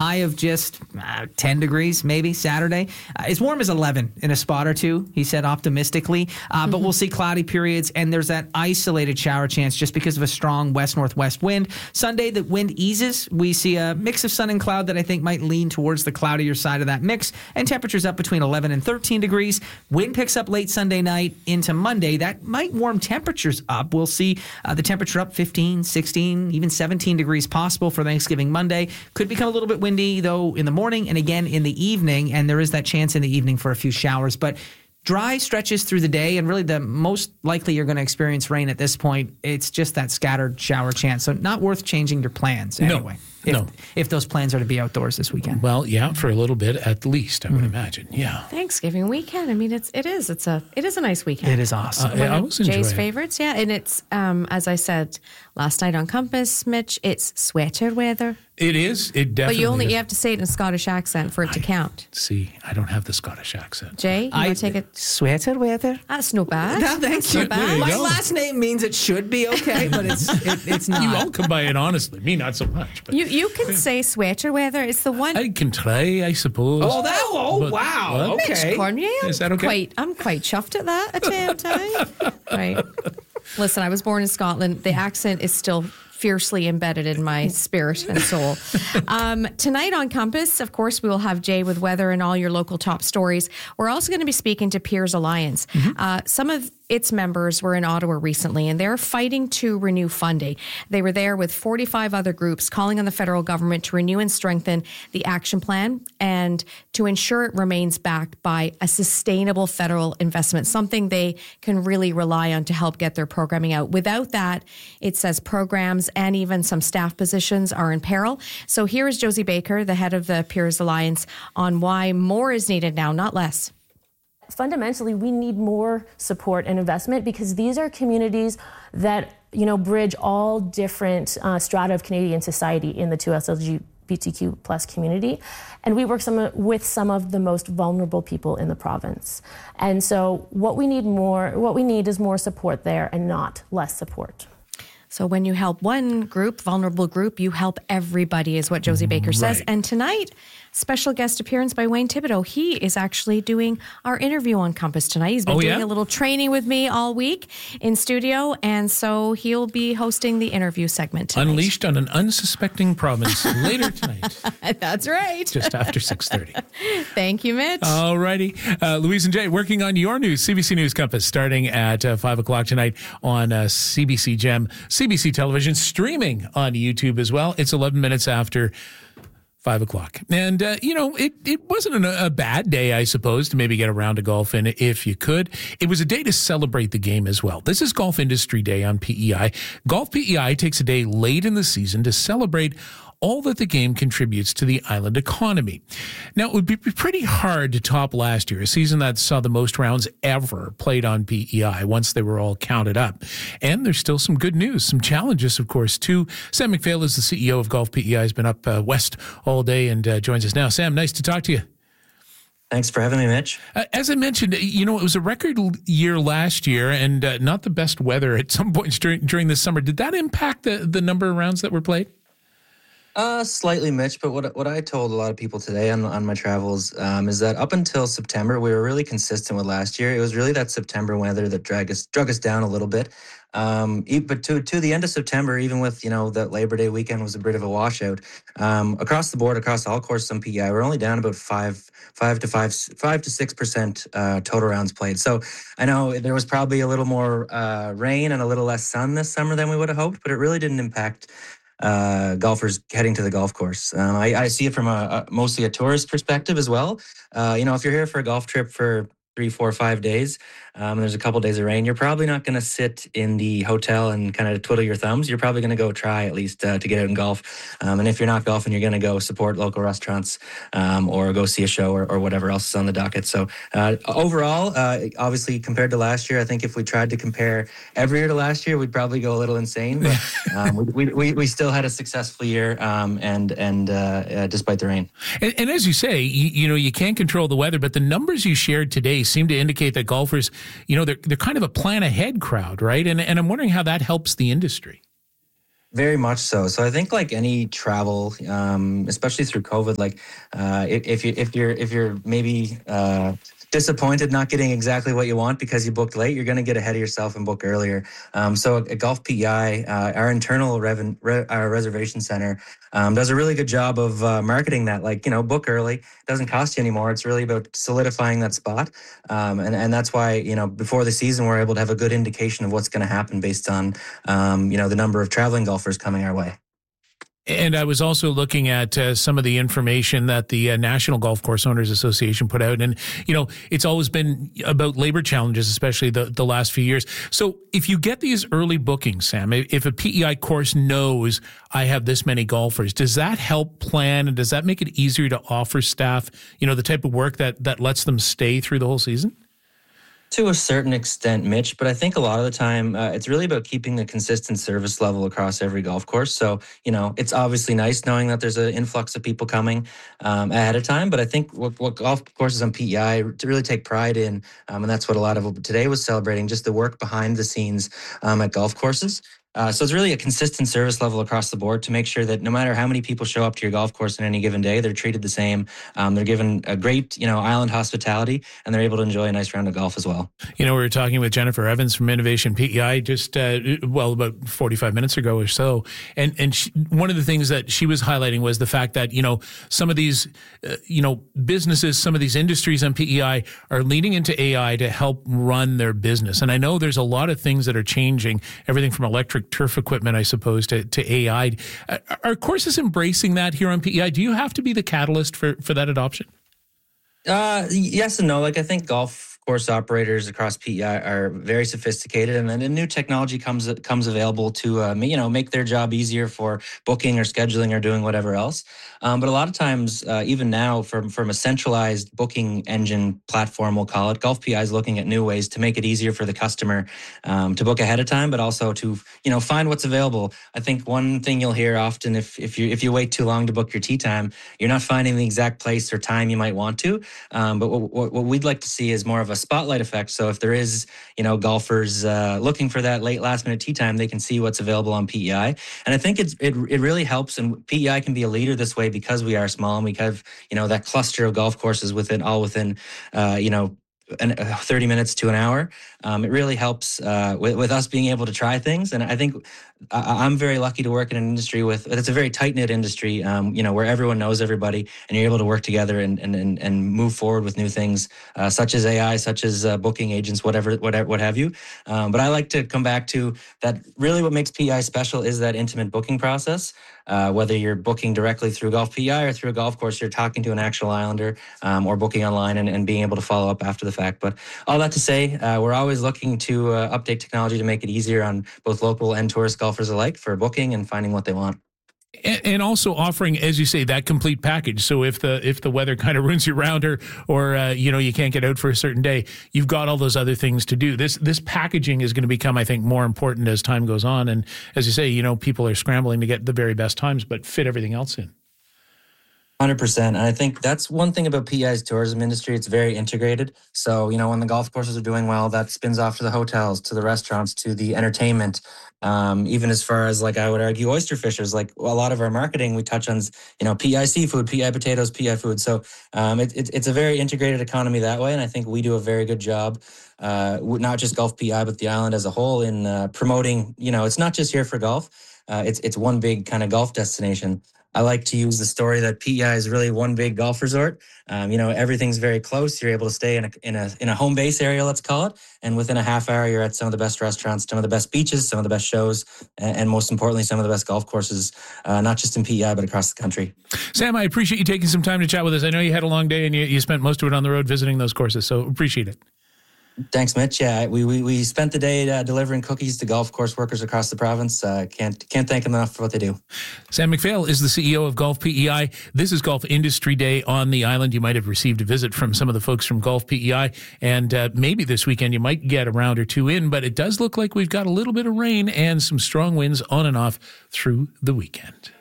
high of just 10 degrees maybe Saturday. As warm as 11 in a spot or two, he said optimistically. But we'll see cloudy periods, and there's that isolated shower chance just because of a strong west-northwest wind. Sunday, the wind eases. We see a mix of sun and cloud that I think might lean towards the cloudier side of that mix, and temperatures up between 11 and 13 degrees. Wind picks up late Sunday night into Monday. That might warm temperatures up. We'll see the temperature up 15, 16, even 17 degrees possible for Thanksgiving Monday. Could become a little bit windy, though, in the morning and again in the evening, and there is that chance in the evening for a few showers. But dry stretches through the day, and really the most likely you're going to experience rain at this point. It's just that scattered shower chance. So not worth changing your plans anyway. If those plans are to be outdoors this weekend. Well, yeah, for a little bit at least, I would imagine. Yeah. Thanksgiving weekend. I mean, it is a nice weekend. It is awesome. I always enjoy Jay's it. favorites, yeah. And it's as I said last night on Compass, Mitch, it's sweater weather. It is. It definitely But is. you have to say it in a Scottish accent for it to count. See, I don't have the Scottish accent. Jay, you want to take it? Sweater weather? That's no bad. No, thank you. Not bad. My go. last name means it should be okay, but it's not. You all come by it honestly. Me, not so much. But You can say sweater weather. It's the one. I can try, I suppose. But, wow. what? Okay. Cormier, Is that okay? I'm quite chuffed at that. I tell you. Right. Listen, I was born in Scotland. The accent is still fiercely embedded in my spirit and soul. Tonight on Compass, of course, we will have Jay with weather and all your local top stories. We're also going to be speaking to Peers Alliance. Some of its members were in Ottawa recently, and they're fighting to renew funding. They were there with 45 other groups calling on the federal government to renew and strengthen the action plan and to ensure it remains backed by a sustainable federal investment, something they can really rely on to help get their programming out. Without that, it says programs and even some staff positions are in peril. So here is Josie Baker, the head of the Peers Alliance, on why more is needed now, not less. Fundamentally, we need more support and investment because these are communities that, bridge all different strata of Canadian society in the 2SLGBTQ plus community. And we work with some of the most vulnerable people in the province. And so what we need is more support there and not less support. So when you help one group, vulnerable group, you help everybody is what Josie Baker says. Right. And tonight, special guest appearance by Wayne Thibodeau. He is actually doing our interview on Compass tonight. He's been doing a little training with me all week in studio. And so he'll be hosting the interview segment tonight. Unleashed on an unsuspecting province later tonight. That's right. Just after 6:30. Thank you, Mitch. All righty. Louise and Jay working on your news, CBC News Compass, starting at 5 o'clock tonight on CBC Gem, CBC Television, streaming on YouTube as well. It's 11 minutes after 5 o'clock. And, it wasn't a bad day, I suppose, to maybe get a round of golf in if you could. It was a day to celebrate the game as well. This is Golf Industry Day on PEI. Golf PEI takes a day late in the season to celebrate all that the game contributes to the island economy. Now, it would be pretty hard to top last year, a season that saw the most rounds ever played on PEI once they were all counted up. And there's still some good news, some challenges, of course, too. Sam McPhail is the CEO of Golf PEI, has been up west all day and joins us now. Sam, nice to talk to you. Thanks for having me, Mitch. As I mentioned, it was a record year last year and not the best weather at some points during the summer. Did that impact the number of rounds that were played? Slightly, Mitch, but what I told a lot of people today on my travels is that up until September, we were really consistent with last year. It was really that September weather that drug us down a little bit. But to the end of September, even with, that Labor Day weekend was a bit of a washout, across the board, across all courses on PEI, we're only down about 5 to 6% total rounds played. So I know there was probably a little more rain and a little less sun this summer than we would have hoped, but it really didn't impact golfers heading to the golf course. I see it from mostly a tourist perspective as well. If you're here for a golf trip for 3, 4, 5 days, and there's a couple days of rain, you're probably not going to sit in the hotel and kind of twiddle your thumbs. You're probably going to go try at least to get out and golf. And if you're not golfing, you're going to go support local restaurants or go see a show or whatever else is on the docket. So overall, obviously compared to last year, I think if we tried to compare every year to last year, we'd probably go a little insane. But we still had a successful year, and despite the rain. And as you say, you can't control the weather, but the numbers you shared today seem to indicate that golfers, they're kind of a plan ahead crowd, right? And I'm wondering how that helps the industry. Very much so. So I think like any travel, especially through COVID, like if you're maybe disappointed not getting exactly what you want because you booked late, you're going to get ahead of yourself and book earlier. So at Golf PEI, our internal our reservation center does a really good job of marketing that. Like, book early. It doesn't cost you anymore. It's really about solidifying that spot, and that's why before the season we're able to have a good indication of what's going to happen based on the number of traveling golfers coming our way. And I was also looking at some of the information that the National Golf Course Owners Association put out. And, it's always been about labor challenges, especially the last few years. So if you get these early bookings, Sam, if a PEI course knows I have this many golfers, does that help plan and does that make it easier to offer staff, the type of work that lets them stay through the whole season? To a certain extent, Mitch, but I think a lot of the time it's really about keeping a consistent service level across every golf course. So, it's obviously nice knowing that there's an influx of people coming ahead of time. But I think what golf courses on PEI to really take pride in, and that's what a lot of today was celebrating, just the work behind the scenes at golf courses. So it's really a consistent service level across the board to make sure that no matter how many people show up to your golf course on any given day, they're treated the same. They're given a great, island hospitality, and they're able to enjoy a nice round of golf as well. We were talking with Jennifer Evans from Innovation PEI just, about 45 minutes ago or so. And one of the things that she was highlighting was the fact that, some of these, businesses, some of these industries on PEI are leaning into AI to help run their business. And I know there's a lot of things that are changing, everything from electric turf equipment, I suppose, to AI. Are courses embracing that here on PEI? Do you have to be the catalyst for that adoption? Yes and no. Like, I think golf course operators across PEI are very sophisticated, and then a new technology comes available to make their job easier for booking or scheduling or doing whatever else. But a lot of times, even now, from a centralized booking engine platform, we'll call it, Golf PEI is looking at new ways to make it easier for the customer to book ahead of time, but also to find what's available. I think one thing you'll hear often, if you wait too long to book your tee time, you're not finding the exact place or time you might want to. But what we'd like to see is more of a spotlight effect. So if there is, golfers looking for that late last minute tee time, they can see what's available on PEI. And I think it really helps. And PEI can be a leader this way because we are small and we have, that cluster of golf courses within 30 minutes to an hour. It really helps with us being able to try things. And I think I'm very lucky to work in an industry it's a very tight-knit industry, where everyone knows everybody and you're able to work together and move forward with new things, such as AI, such as booking agents, what have you. But I like to come back to that. Really what makes PEI special is that intimate booking process. Whether you're booking directly through Golf PEI or through a golf course, you're talking to an actual islander, or booking online and being able to follow up after the fact. But all that to say, we're always looking to update technology to make it easier on both local and tourist golfers alike for booking and finding what they want. And also offering, as you say, that complete package. So if the weather kind of ruins your round or you can't get out for a certain day, you've got all those other things to do. This packaging is going to become, I think, more important as time goes on. And as you say, people are scrambling to get the very best times, but fit everything else in. 100%. And I think that's one thing about PEI's tourism industry. It's very integrated. So, when the golf courses are doing well, that spins off to the hotels, to the restaurants, to the entertainment. Even as far as, like, I would argue, oyster fishers. Like, a lot of our marketing, we touch on, PEI seafood, PEI potatoes, PEI food. So it's a very integrated economy that way. And I think we do a very good job, not just Golf PEI, but the island as a whole, in promoting, it's not just here for golf. It's one big kind of golf destination. I like to use the story that PEI is really one big golf resort. Everything's very close. You're able to stay in a home base area, let's call it. And within a half hour, you're at some of the best restaurants, some of the best beaches, some of the best shows, and most importantly, some of the best golf courses, not just in PEI, but across the country. Sam, I appreciate you taking some time to chat with us. I know you had a long day and you spent most of it on the road visiting those courses, so appreciate it. Thanks, Mitch. Yeah, we spent the day delivering cookies to golf course workers across the province. Can't thank them enough for what they do. Sam McPhail is the CEO of Golf PEI. This is Golf Industry Day on the island. You might have received a visit from some of the folks from Golf PEI, and maybe this weekend you might get a round or two in, but it does look like we've got a little bit of rain and some strong winds on and off through the weekend.